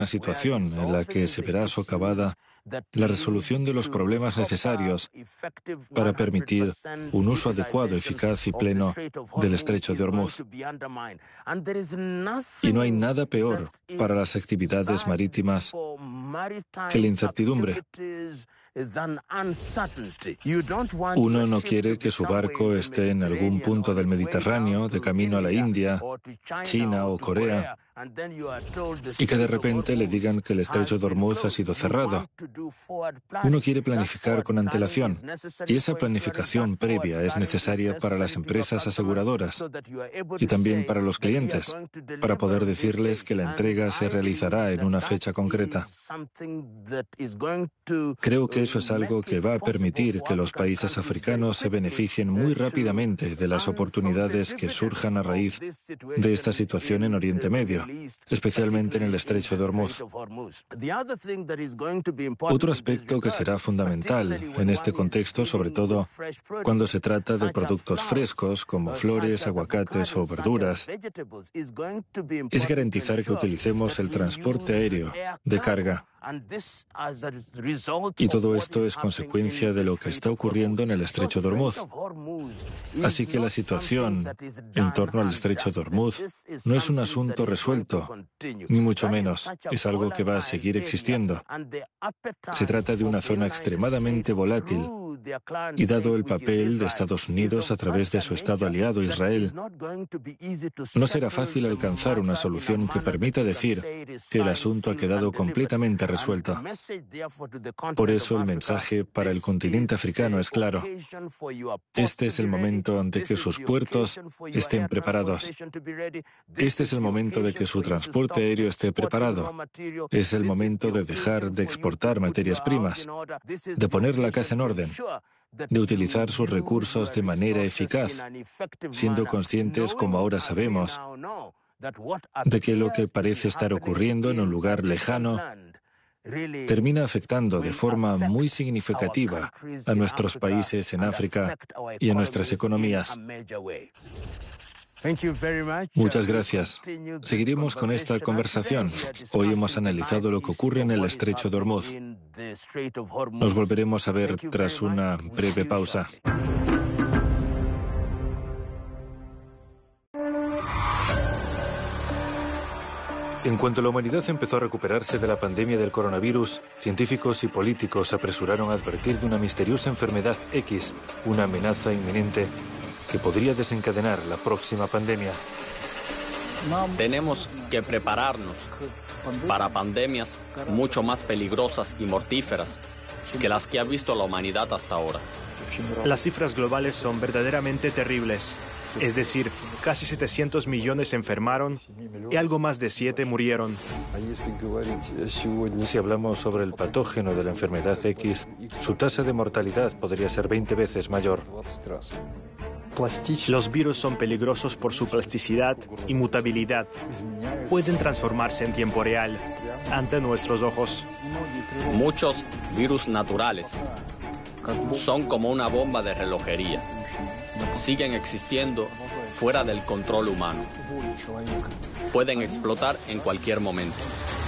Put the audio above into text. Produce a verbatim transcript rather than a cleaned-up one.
una situación en la que se verá socavada la resolución de los problemas necesarios para permitir un uso adecuado, eficaz y pleno del Estrecho de Ormuz. Y no hay nada peor para las actividades marítimas que la incertidumbre. Uno no quiere que su barco esté en algún punto del Mediterráneo, de camino a la India, China o Corea, y que de repente le digan que el Estrecho de Ormuz ha sido cerrado. Uno quiere planificar con antelación, y esa planificación previa es necesaria para las empresas aseguradoras y también para los clientes, para poder decirles que la entrega se realizará en una fecha concreta. Creo que eso es algo que va a permitir que los países africanos se beneficien muy rápidamente de las oportunidades que surjan a raíz de esta situación en Oriente Medio, especialmente en el Estrecho de Ormuz. Otro aspecto que será fundamental en este contexto, sobre todo cuando se trata de productos frescos como flores, aguacates o verduras, es garantizar que utilicemos el transporte aéreo de carga. Y todo esto es consecuencia de lo que está ocurriendo en el Estrecho de Ormuz. Así que la situación en torno al Estrecho de Ormuz no es un asunto resuelto, ni mucho menos. Es algo que va a seguir existiendo. Se trata de una zona extremadamente volátil. Y dado el papel de Estados Unidos a través de su Estado aliado Israel, no será fácil alcanzar una solución que permita decir que el asunto ha quedado completamente resuelto. Por eso el mensaje para el continente africano es claro. Este es el momento de que sus puertos estén preparados. Este es el momento de que su transporte aéreo esté preparado. Es el momento de dejar de exportar materias primas, de poner la casa en orden, de utilizar sus recursos de manera eficaz, siendo conscientes, como ahora sabemos, de que lo que parece estar ocurriendo en un lugar lejano termina afectando de forma muy significativa a nuestros países en África y a nuestras economías. Muchas gracias. Seguiremos con esta conversación. Hoy hemos analizado lo que ocurre en el Estrecho de Ormuz. Nos volveremos a ver tras una breve pausa. En cuanto la humanidad empezó a recuperarse de la pandemia del coronavirus, científicos y políticos se apresuraron a advertir de una misteriosa enfermedad X, una amenaza inminente que podría desencadenar la próxima pandemia. Tenemos que prepararnos para pandemias mucho más peligrosas y mortíferas que las que ha visto la humanidad hasta ahora. Las cifras globales son verdaderamente terribles. Es decir, casi setecientos millones se enfermaron y algo más de siete murieron. Si hablamos sobre el patógeno de la enfermedad X, su tasa de mortalidad podría ser veinte veces mayor. Los virus son peligrosos por su plasticidad y mutabilidad. Pueden transformarse en tiempo real, ante nuestros ojos. Muchos virus naturales son como una bomba de relojería. Siguen existiendo fuera del control humano. Pueden explotar en cualquier momento.